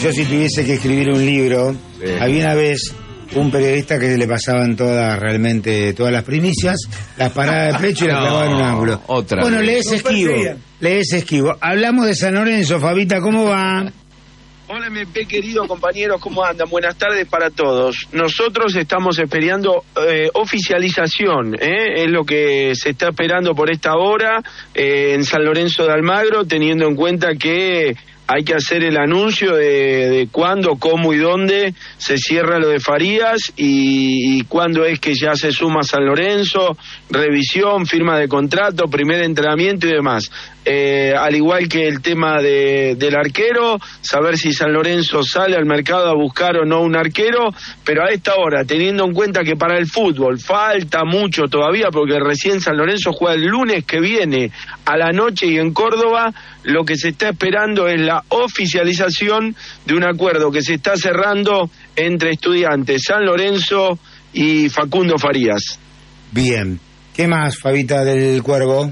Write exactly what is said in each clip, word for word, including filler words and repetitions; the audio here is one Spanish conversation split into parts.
yo si tuviese que escribir un libro, sí. Había una vez un periodista que le pasaban todas, realmente, todas las primicias, las paradas de pecho y las no, clavaban en un ángulo. Otra bueno, vez. le es esquivo, le es esquivo. Hablamos de San Lorenzo, Fabita, ¿cómo va? Hola M P, queridos compañeros, ¿cómo andan? Buenas tardes para todos. Nosotros estamos esperando eh, oficialización, ¿eh? Es lo que se está esperando por esta hora eh, en San Lorenzo de Almagro, teniendo en cuenta que hay que hacer el anuncio de, de cuándo, cómo y dónde se cierra lo de Farías y, y cuándo es que ya se suma San Lorenzo, revisión, firma de contrato, primer entrenamiento y demás. Eh, al igual que el tema de, del arquero, saber si San Lorenzo sale al mercado a buscar o no un arquero, pero a esta hora, teniendo en cuenta que para el fútbol falta mucho todavía, porque recién San Lorenzo juega el lunes que viene a la noche y en Córdoba, lo que se está esperando es la oficialización de un acuerdo que se está cerrando entre Estudiantes, San Lorenzo y Facundo Farías. Bien, ¿qué más, Fabita, del Cuervo?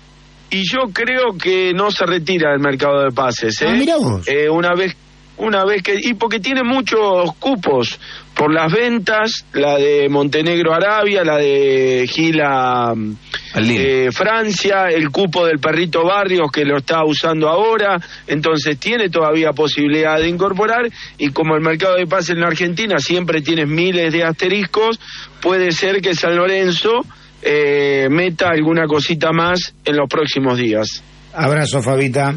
Y yo creo que no se retira del mercado de pases, ¿eh? Ah, mirá vos. Eh, una vez, una vez que y porque tiene muchos cupos por las ventas, la de Montenegro Arabia, la de Gila eh, Francia, el cupo del Perrito Barrios que lo está usando ahora, entonces tiene todavía posibilidad de incorporar y como el mercado de pases en la Argentina siempre tiene miles de asteriscos, puede ser que San Lorenzo Eh, meta alguna cosita más en los próximos días. Abrazo, Fabita.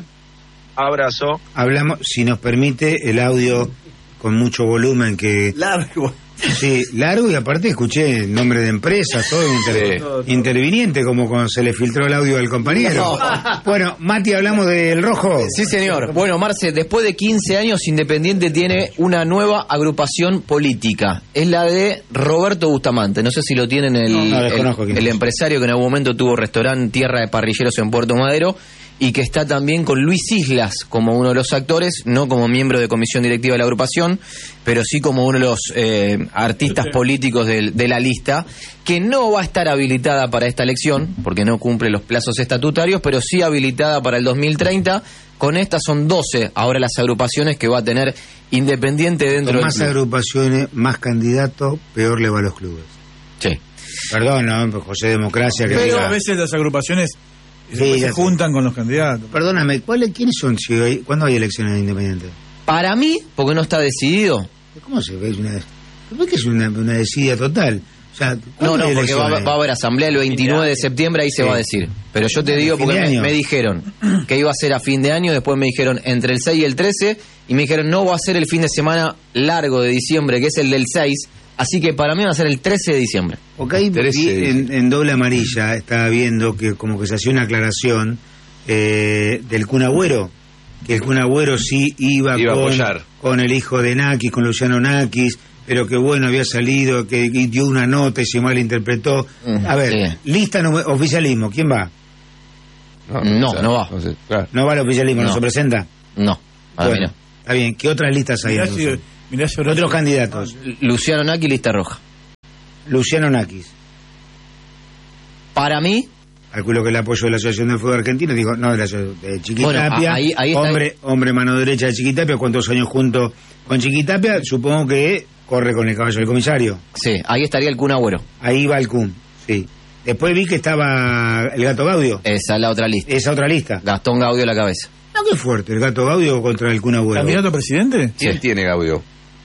Abrazo. Hablamos, si nos permite, el audio con mucho volumen que... Largo. Sí, largo y aparte escuché el nombre de empresas, todo inter... sí. interviniente, como cuando se le filtró el audio al compañero. No. Bueno, Mati, ¿hablamos del rojo? Sí, señor. Bueno, Marce, después de quince años, Independiente tiene una nueva agrupación política. Es la de Roberto Bustamante. No sé si lo tienen el, no, no, el, el empresario que en algún momento tuvo restaurante Tierra de Parrilleros en Puerto Madero y que está también con Luis Islas como uno de los actores, no como miembro de comisión directiva de la agrupación, pero sí como uno de los eh, artistas políticos de, de la lista, que no va a estar habilitada para esta elección, porque no cumple los plazos estatutarios, pero sí habilitada para el dos mil treinta. Con estas son doce ahora las agrupaciones que va a tener Independiente dentro de más del agrupaciones, más candidatos, peor le va a los clubes. Sí. Perdón, no, José Democracia. Que pero diga... a veces las agrupaciones sí, se juntan con los candidatos. Perdóname, ¿cuáles, ¿quiénes son? Si hay, ¿cuándo hay elecciones de Independiente? Para mí, porque no está decidido. ¿Cómo se ve? Es una, ¿Cómo que es una, una decidida total? O sea, no, no, porque va, va a haber asamblea el veintinueve de septiembre, ahí se sí. va a decir. Pero yo te digo porque me, me dijeron que iba a ser a fin de año, después me dijeron entre el seis y el trece, y me dijeron no va a ser el fin de semana largo de diciembre, que es el del seis, así que para mí va a ser el trece de diciembre. Ok, vi en, en doble amarilla estaba viendo que como que se hacía una aclaración eh, del Kun Agüero, que el Kun Agüero sí iba, iba con, a con el hijo de Nakis, con Luciano Nakis, pero que bueno, había salido, que dio una nota y se malinterpretó. A ver, sí. Lista, no, oficialismo, ¿quién va? No, no, o sea, no va. No, sé, claro. ¿No va al oficialismo? ¿No, ¿no se presenta? No, a bueno, no. Está bien, ¿qué otras listas hay? Mirá si, mirá si otros candidatos. Luciano Nakis, lista roja. Luciano Nakis. Para mí... Calculo que el apoyo de la Asociación de Fútbol Argentino, digo, no, de la de Chiquitapia, bueno, ahí, ahí está hombre, ahí. hombre mano derecha de Chiquitapia, ¿cuántos años junto con Chiquitapia? Supongo que corre con el caballo del comisario. Sí, ahí estaría el Kun Agüero. Ahí va el Kun, sí. Después vi que estaba el Gato Gaudio. Esa es la otra lista. Esa otra lista. Gastón Gaudio a la cabeza. No, qué fuerte, el Gato Gaudio contra el Kun Agüero. ¿Candidato a presidente? ¿Quién sí. tiene Gaudio?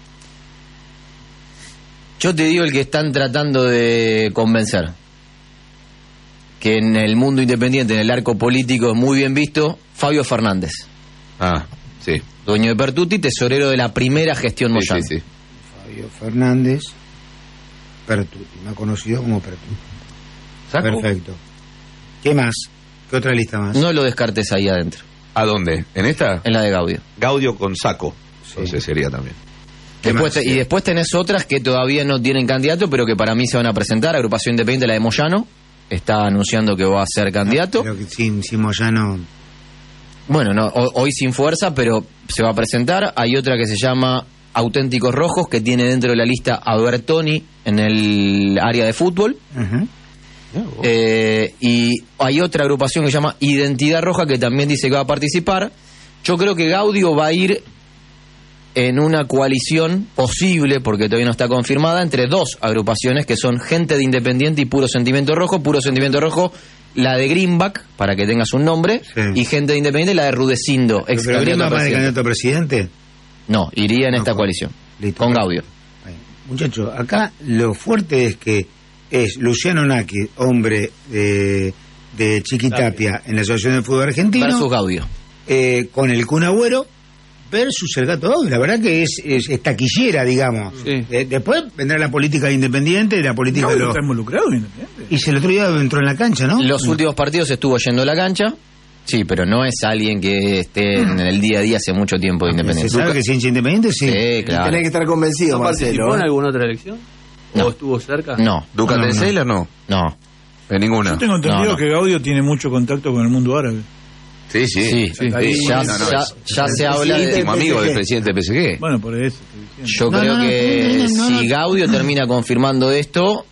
Yo te digo el que están tratando de convencer. Que en el mundo independiente, en el arco político, es muy bien visto, Fabio Fernández. Ah, sí. Dueño de Pertuti, tesorero de la primera gestión Moyano. Sí, sí, sí. Fabio Fernández, Pertuti, me ha conocido como Pertuti. ¿Saco? Perfecto. ¿Qué más? ¿Qué otra lista más? No lo descartes ahí adentro. ¿A dónde? ¿En esta? En la de Gaudio. Gaudio con Saco. Sí. Entonces sería también. Después te, y después tenés otras que todavía no tienen candidato, pero que para mí se van a presentar. Agrupación Independiente, la de Moyano. Está anunciando que va a ser candidato. Pero que sin, sin Moyano... Bueno, no, hoy sin fuerza, pero se va a presentar. Hay otra que se llama Auténticos Rojos, que tiene dentro de la lista a Bertoni en el área de fútbol. Uh-huh. eh, y hay otra agrupación que se llama Identidad Roja, que también dice que va a participar. Yo creo que Gaudio va a ir en una coalición posible, porque todavía no está confirmada, entre dos agrupaciones que son Gente de Independiente y Puro Sentimiento Rojo. Puro Sentimiento Rojo, la de Greenback, para que tengas un nombre, sí. Y Gente de Independiente, la de Rudecindo, ex ¿Pero Greenback va de candidato a presidente? No, iría en no, esta con, coalición, listo, con Gaudio. Muchachos, acá lo fuerte es que es Luciano Naki, hombre de, de Chiquitapia en la Asociación de Fútbol Argentino, versus Gaudio, eh, con el Kun Agüero versus el Gato Gaudio. La verdad que es, es, es taquillera, digamos. Sí. De, después vendrá la política de Independiente y la política no, de los... está involucrado Independiente. Y se el otro día entró en la cancha, ¿no? Los no. últimos partidos estuvo yendo a la cancha. Sí, pero no es alguien que esté en el día a día hace mucho tiempo de Independiente. ¿Se sabe que es hincha Independiente? Sí, sí, claro. Tenés que estar convencido, ¿No Marcelo? ¿Participó en alguna otra elección? No. ¿O estuvo cerca? No. ¿Ducat no, de no. Sela no? No. En ninguna. Yo tengo entendido no, no. que Gaudio tiene mucho contacto con el mundo árabe. Sí, sí. Sí, sí. sí. Ya, No, no, ya, es, ya es se habla de... íntimo amigo del presidente del P S G. Bueno, por eso. Yo no, creo no, que no, no, no, si no. Gaudio termina confirmando esto,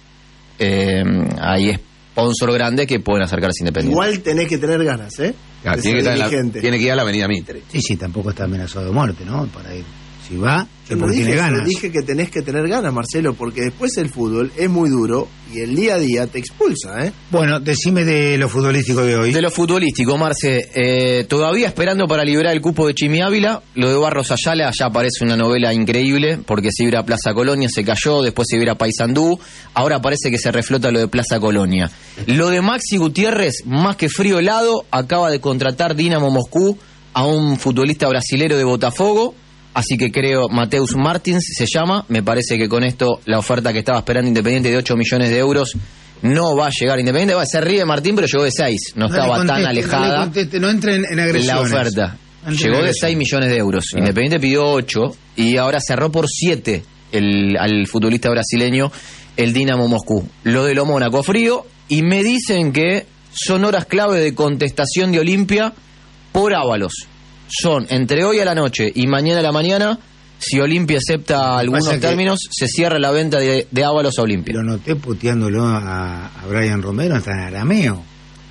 eh, hay sponsor grande que pueden acercarse a Independiente. Igual tenés que tener ganas, ¿eh? Ah, de tiene, que ser estar en la, dirigente. tiene que ir a la avenida Mitre. Sí, sí, tampoco está amenazado de muerte, ¿no? Para ir. Si va, Yo es no porque dije tiene eso, ganas. dije que tenés que tener ganas, Marcelo, porque después el fútbol es muy duro y el día a día te expulsa, ¿eh? Bueno, decime de lo futbolístico de hoy. De lo futbolístico, Marce, eh, todavía esperando para liberar el cupo de Chimi Ávila. Lo de Barros Ayala ya parece una novela increíble, porque se iba a ir a Plaza Colonia, se cayó, después se iba a ir a Paysandú, ahora parece que se reflota lo de Plaza Colonia. Lo de Maxi Gutiérrez, más que frío helado, acaba de contratar Dinamo Moscú a un futbolista brasilero de Botafogo. Así que creo, Mateus Martins se llama, me parece que con esto la oferta que estaba esperando Independiente de ocho millones de euros no va a llegar a Independiente. Va a ser ríe Martín, pero llegó de seis, no, no estaba conteste, tan alejada. No, le conteste, no entren en agresiones. La oferta no llegó de seis millones de euros, ah. Independiente pidió ocho y ahora cerró por siete el, al futbolista brasileño, el Dinamo Moscú. Lo de lo Mónaco frío, y me dicen que son horas clave de contestación de Olimpia por Ábalos. Son entre hoy a la noche y mañana a la mañana. Si Olimpia acepta algunos términos, se cierra la venta de, de Ábalos a Olimpia. Lo noté puteándolo a, a Brian Romero hasta en arameo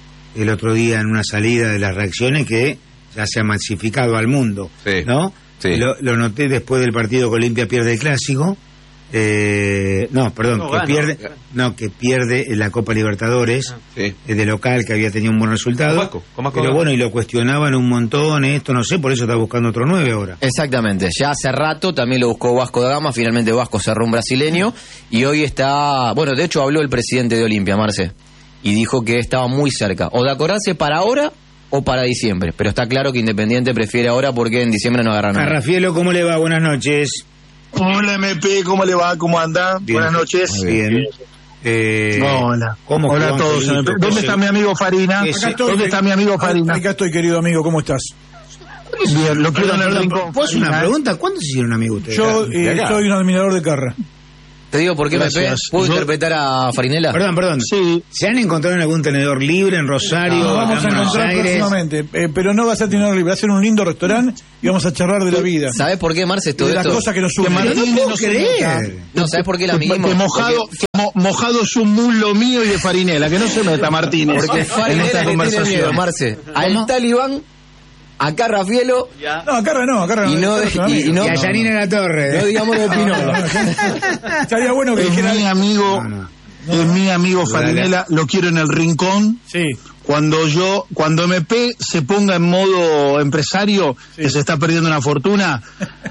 el otro día en una salida de las reacciones que ya se ha masificado al mundo, sí, ¿no? Sí. Lo, lo noté después del partido que Olimpia pierde el clásico. Eh, no, perdón, no, que gana, pierde, gana. no, que pierde la Copa Libertadores, ah, sí. de local, que había tenido un buen resultado. Con Vasco, con Vasco pero gana. bueno, y lo cuestionaban un montón, esto no sé, por eso está buscando otro nueve ahora. Exactamente, ya hace rato también lo buscó Vasco da Gama, finalmente Vasco cerró un brasileño y hoy está, bueno, de hecho habló el presidente de Olimpia, Marce, y dijo que estaba muy cerca, o de acordarse para ahora o para diciembre, pero está claro que Independiente prefiere ahora porque en diciembre no agarra nada. Carrafielo, ¿cómo le va? Buenas noches. Hola M P, ¿cómo le va? ¿Cómo anda? Bien. Buenas noches. Muy bien. Eh, Hola. ¿cómo Hola a todos. Juan M P. Felito? ¿Dónde está mi amigo Farina? Acá estoy, ¿Dónde está mi amigo Farina? Acá estoy, querido amigo, ¿cómo estás? Bien, lo quiero en el rincón. ¿Puedo hacer una Farina, ¿eh? pregunta? ¿Cuándo se hicieron amigos ustedes? Yo De eh, acá. soy un admirador de Carra. Te digo por qué me pe. Gracias. ¿Puedo Yo- interpretar a Farinela? Perdón, perdón. Sí. ¿Se han encontrado en algún tenedor libre en Rosario? Nos vamos acá a en Buenos encontrar Aires? próximamente, eh, pero no va a ser tener libre, va a ser un lindo restaurante y vamos a charlar de la vida. ¿Sabés por qué, Marce, Y todo de las esto? cosas que nos Que suben. Pero no Martínez puedo no se creer. meta. No, ¿sabés por qué el Que, amiguismo? que mojado, Porque- que mo- mojado es un muslo mío y de Farinela. Que no se meta Martínez Porque en Farinela esta le tiene miedo, conversación. Marce. Al talibán, a Carrafielo No, a Carra no, a Carra y no, Carra es un y, y amigo. no, Y a Yanina La Torre. no digamos de Pinolo. Estaría bueno que Es dijera... mi amigo, No, no. es mi amigo Farinela. Lo quiero en el rincón. Sí, Cuando yo, cuando M P se ponga en modo empresario, Sí. que se está perdiendo una fortuna,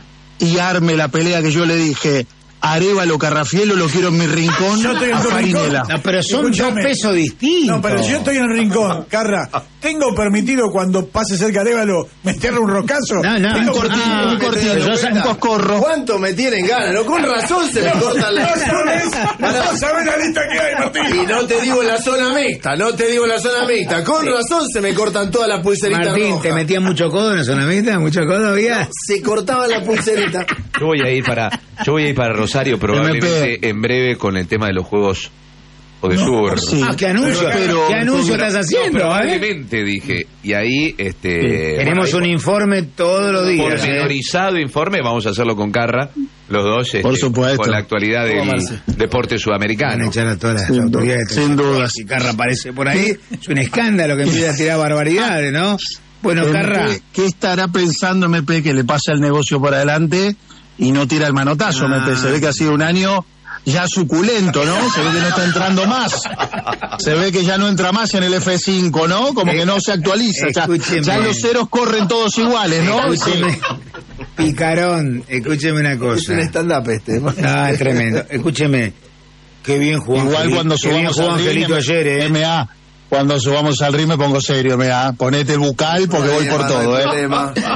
y arme la pelea que yo le dije, Arévalo Carrafielo, lo quiero en mi rincón, Yo estoy en a tu rincón. Farinela. No, pero son Escúchame. dos pesos distintos. no, pero si yo estoy en el rincón, Carra, ¿tengo permitido cuando pase cerca de Évalo meterle un rocazo? No, no. Un Tengo cortito, Ah, un cortito, pero yo- un coscorro. ¿Cuánto me tienen ganas? ¿No? Con razón se me cortan No las... sabes, no sabes la lista que hay, Martín. Y no te digo en la zona mixta, no te digo en la zona mixta. Con razón se me cortan todas las pulseritas Martín, rojas. ¿te metían mucho codo en la zona mixta? ¿Mucho codo había? Se cortaba la pulserita. Yo voy a ir para, yo voy a ir para Rosario probablemente en breve con el tema de los juegos o de Sur. Sí. Ah, ¿qué anuncio? Pero- ¿Qué anuncio pero- estás haciendo, eh? Probablemente dije. Y ahí, este. Tenemos bueno, un informe todos los días. ¿eh? pormenorizado informe, vamos a hacerlo con Carra, los dos, este, Por supuesto. con la actualidad del Marce? deporte Van a sudamericano. echar a todas las Sin autoridades. duda, sin duda. Si Carra aparece por ahí, es un escándalo que empieza a tirar barbaridades, ¿no? Bueno, M P, Carra, ¿qué estará pensando M P que le pasa el negocio por adelante? y no tira el manotazo, ah. me, se ve que ha sido un año ya suculento, ¿no? Se ve que no está entrando más. Se ve que ya no entra más en el F cinco, ¿no? Como que no se actualiza. Ya, ya los ceros corren todos iguales, ¿no? Escúcheme, sí. Picarón, escúcheme una cosa. Es un stand-up este. Ah, es tremendo. Escúcheme, qué bien jugó Igual Angelito, cuando subamos al Angelito ring, ayer, ¿eh? M A, cuando subamos al ring me pongo serio, M A. Ponete el bucal porque voy por todo, ¿eh?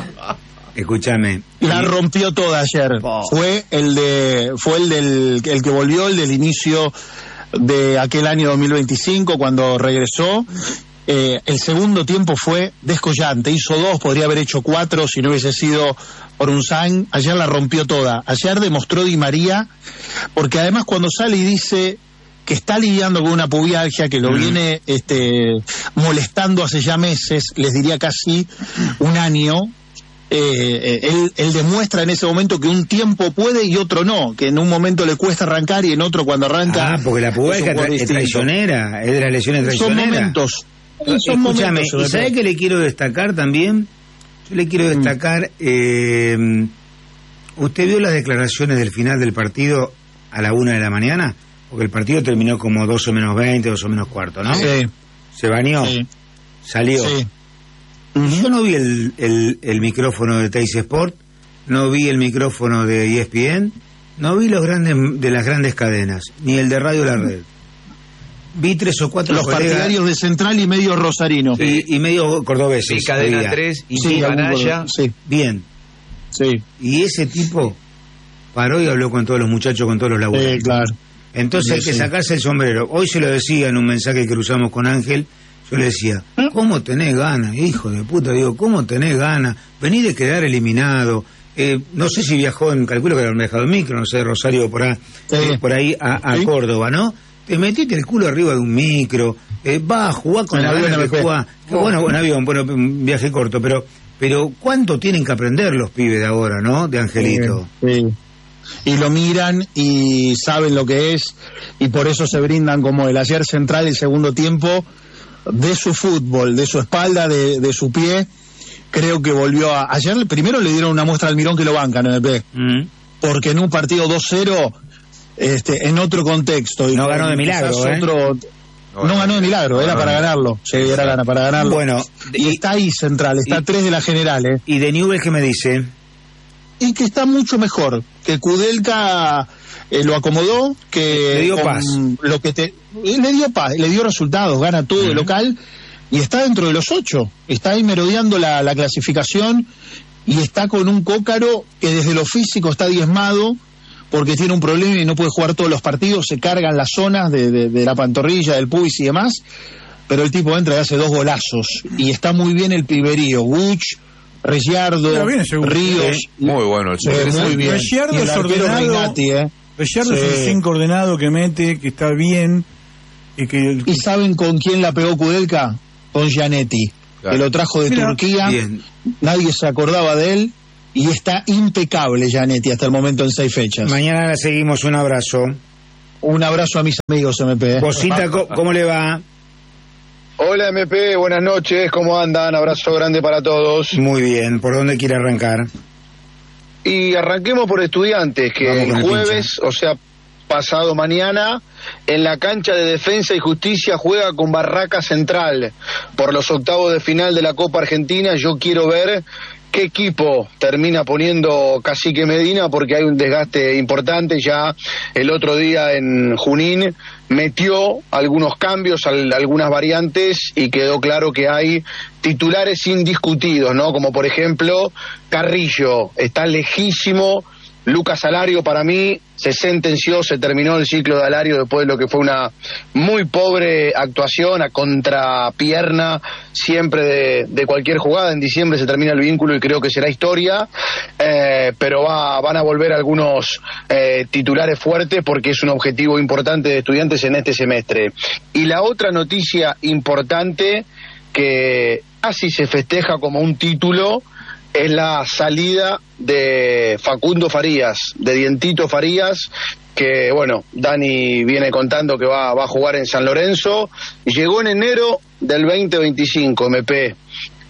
Escúchame. La rompió toda ayer. Oh. Fue el de, fue el del, el que volvió, el del inicio de aquel año dos mil veinticinco cuando regresó. Eh, el segundo tiempo fue descollante. Hizo dos, podría haber hecho cuatro si no hubiese sido por un Sainz. Ayer la rompió toda. Ayer demostró Di María, porque además cuando sale y dice que está lidiando con una pubialgia que lo mm. viene este, molestando hace ya meses, les diría casi un año. Eh, él, él demuestra en ese momento que un tiempo puede y otro no, que en un momento le cuesta arrancar y en otro cuando arranca... Ah, porque la pubalgia es, es traicionera, es de las lesiones traicioneras. Son momentos. Son Escúchame, momentos, ¿y sabe qué le quiero destacar también? Yo le quiero destacar, mm. eh, ¿usted vio las declaraciones del final del partido a la una de la mañana? Porque el partido terminó como doce menos veinte, doce menos cuarto, ¿no? Sí. Se bañó, sí. Salió. Sí. Yo no vi el, el, el micrófono de Teis Sport, no vi el micrófono de E S P N, no vi los grandes de las grandes cadenas, ni el de Radio La Red. Vi tres o cuatro los colegas, partidarios de Central y medio rosarino. Y, y medio cordobeses. Sí, Cadena tres y sí, Canalla. Sí. Bien. Sí. Y ese tipo paró y habló con todos los muchachos, con todos los laburantes. Sí, claro. Entonces sí, hay que sí. sacarse el sombrero. Hoy se lo decía en un mensaje que cruzamos con Ángel. Yo le decía, ¿cómo tenés ganas, hijo de puta? Digo, ¿cómo tenés ganas? Vení de quedar eliminado. Eh, no sé si viajó en, calculo que habían viajado en micro, no sé, de Rosario por ahí, sí. eh, por ahí a, a ¿Sí? Córdoba, ¿no? Te metiste el culo arriba de un micro, eh, vas a jugar con el la avión, que juega. Oh. Bueno, en avión, bueno, un viaje corto, pero pero ¿cuánto tienen que aprender los pibes de ahora, no? De Angelito. Sí, sí. Y lo miran y saben lo que es, y por eso se brindan como el ayer Central, el segundo tiempo, de su fútbol, de su espalda, de, de su pie. Creo que volvió a... Ayer primero le dieron una muestra al Mirón que lo bancan en el P. Mm. Porque en un partido dos cero, este, en otro contexto... No ganó de milagro, ¿eh? Otro, no, no ganó de milagro, no, era no, para no. ganarlo. Sí, era gana para ganarlo. Bueno, y, y está ahí Central, está a tres de la general, ¿eh? ¿Y de Newell qué me dice? Y que está mucho mejor, que Kudelka eh, lo acomodó, que... Le dio paz. Lo que te, le dio paz, le dio resultados, gana todo uh-huh. el local... Y está dentro de los ocho, está ahí merodeando la, la clasificación y está con un Cócaro que desde lo físico está diezmado porque tiene un problema y no puede jugar todos los partidos, se cargan las zonas de, de, de la pantorrilla, del pubis y demás, pero el tipo entra y hace dos golazos y está muy bien el piberío, Guch, Reggiardo, Ríos. Sí, muy bueno el sí, muy bien. Reggiardo es ordenado, Regnati, ¿eh? Reggiardo sí. es un cinco ordenado que mete, que está bien. Y, que... ¿Y saben con quién la pegó Kudelka? Con Gianetti, claro. que lo trajo de Mira, Turquía, bien. Nadie se acordaba de él y está impecable Gianetti hasta el momento en seis fechas. Mañana la seguimos, un abrazo. Un abrazo a mis amigos M P. Bocita, ¿cómo le va? Hola M P, buenas noches, ¿cómo andan? Abrazo grande para todos. Muy bien, ¿por dónde quiere arrancar? Y arranquemos por Estudiantes, que Vamos el jueves, el o sea, pasado mañana, en la cancha de Defensa y Justicia juega con Barraca Central por los octavos de final de la Copa Argentina. Yo quiero ver qué equipo termina poniendo Cacique Medina, porque hay un desgaste importante. Ya el otro día en Junín metió algunos cambios, al, algunas variantes, y quedó claro que hay titulares indiscutidos, ¿no? Como por ejemplo Carrillo, está lejísimo. Lucas Alario, para mí, se sentenció, se terminó el ciclo de Alario después de lo que fue una muy pobre actuación a contrapierna siempre de, de cualquier jugada. En diciembre se termina el vínculo y creo que será historia, eh, pero va, van a volver algunos eh, titulares fuertes porque es un objetivo importante de Estudiantes en este semestre. Y la otra noticia importante que casi se festeja como un título es la salida de Facundo Farías, de Dientito Farías, que bueno, Dani viene contando que va, va a jugar en San Lorenzo, y llegó en enero del veinte veinticinco, M P.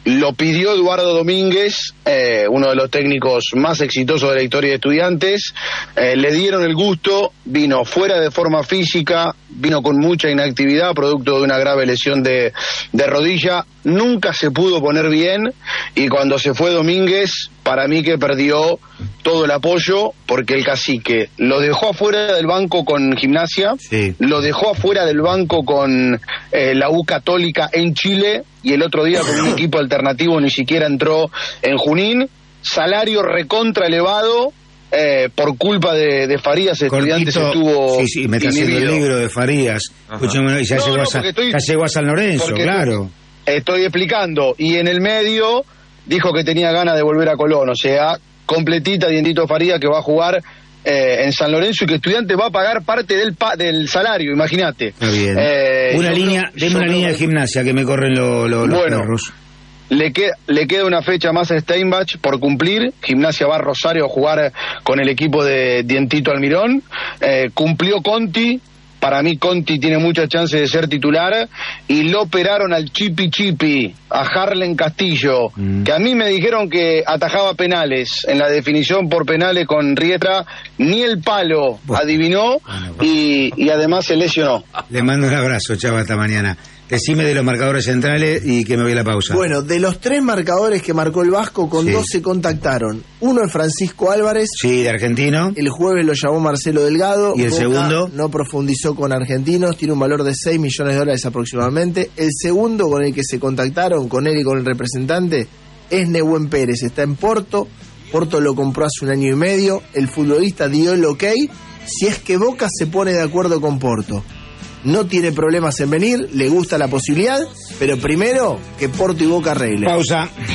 lo pidió Eduardo Domínguez, eh, uno de los técnicos más exitosos de la historia de Estudiantes. Eh, le dieron el gusto, vino fuera de forma física, vino con mucha inactividad, producto de una grave lesión de, de rodilla. Nunca se pudo poner bien, y cuando se fue Domínguez, para mí que perdió todo el apoyo, porque el cacique lo dejó afuera del banco con Gimnasia, sí. Lo dejó afuera del banco con eh, la U Católica en Chile, y el otro día con un equipo alternativo ni siquiera entró en Junín. Salario recontra elevado, eh, por culpa de, de Farías. Estudiantes estuvo sí, sí, me está haciendo el libro de Farías. Escúchame, y ya, no, llegó, no, a, estoy, ya llegó a San Lorenzo, claro. Estoy explicando, y en el medio dijo que tenía ganas de volver a Colón, o sea, completita Dientito Farías, que va a jugar eh, en San Lorenzo, y que Estudiantes va a pagar parte del pa del salario, imagínate. Está bien. Eh, una línea, creo, deme una línea de Gimnasia que me corren lo, lo, los bueno, perros. Le, que, le queda una fecha más a Steinbach por cumplir. Gimnasia va a Rosario a jugar con el equipo de Dientito Almirón. Eh, cumplió Conti. Para mí Conti tiene mucha chance de ser titular, y lo operaron al Chipi Chipi, a Harlen Castillo, mm. que a mí me dijeron que atajaba penales en la definición por penales con Riestra, ni el palo bueno. adivinó, bueno, bueno. Y, y además se lesionó. Le mando un abrazo, Chava, hasta mañana. Decime de los marcadores centrales y que me voy a la pausa. Bueno, de los tres marcadores que marcó el Vasco, con sí. dos se contactaron. Uno es Francisco Álvarez. Sí, de Argentino. El jueves lo llamó Marcelo Delgado. ¿Y el Boca segundo? No profundizó con Argentinos, tiene un valor de seis millones de dólares aproximadamente. El segundo con el que se contactaron, con él y con el representante, es Nehuen Pérez. Está en Porto. Porto lo compró hace un año y medio. El futbolista dio el ok si es que Boca se pone de acuerdo con Porto. No tiene problemas en venir, le gusta la posibilidad, pero primero que Porto y Boca arreglen. Pausa.